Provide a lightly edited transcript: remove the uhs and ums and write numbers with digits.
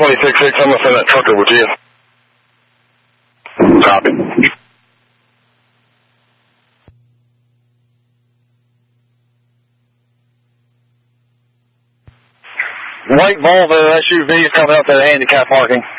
26-6, I'm going to send that trucker with you. Copy. White Volvo SUV is coming up to the handicap parking.